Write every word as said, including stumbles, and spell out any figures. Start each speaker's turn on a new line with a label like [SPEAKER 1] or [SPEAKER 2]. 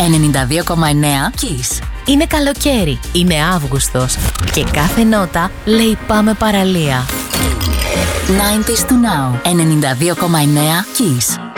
[SPEAKER 1] ενενήντα δύο κόμμα εννέα Kiss.
[SPEAKER 2] Είναι καλοκαίρι, είναι Αύγουστος και κάθε νότα λέει πάμε παραλία.
[SPEAKER 1] ενενήντα to Now, ενενήντα δύο κόμμα εννέα Kiss.